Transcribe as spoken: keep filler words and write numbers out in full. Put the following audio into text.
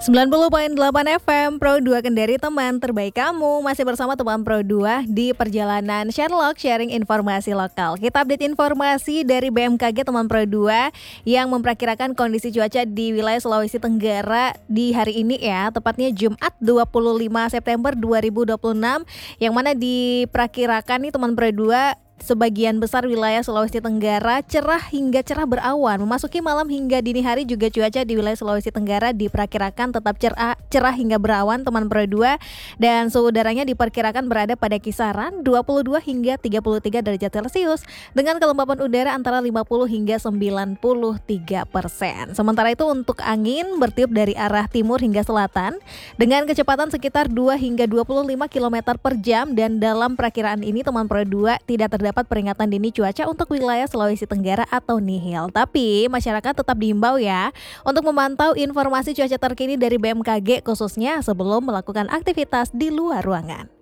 sembilan puluh koma delapan F M Pro dua Kendari, teman terbaik kamu. Masih bersama teman Pro dua di perjalanan Sherlock, sharing informasi lokal. Kita update informasi dari B M K G teman Pro dua yang memperkirakan kondisi cuaca di wilayah Sulawesi Tenggara di hari ini ya, tepatnya Jumat dua puluh lima September dua ribu dua puluh enam, yang mana diperkirakan nih teman Pro dua, sebagian besar wilayah Sulawesi Tenggara cerah hingga cerah berawan. Memasuki malam hingga dini hari juga cuaca di wilayah Sulawesi Tenggara diperkirakan tetap cerah, cerah hingga berawan teman Pro dua, dan suhu udaranya diperkirakan berada pada kisaran dua puluh dua hingga tiga puluh tiga derajat Celcius dengan kelembapan udara antara lima puluh hingga sembilan puluh tiga persen. Sementara itu untuk angin bertiup dari arah timur hingga selatan dengan kecepatan sekitar dua hingga dua puluh lima kilometer per jam, dan dalam perakiraan ini teman Pro dua tidak terdapat dapat peringatan dini cuaca untuk wilayah Sulawesi Tenggara atau nihil. Tapi masyarakat tetap diimbau ya untuk memantau informasi cuaca terkini dari B M K G, khususnya sebelum melakukan aktivitas di luar ruangan.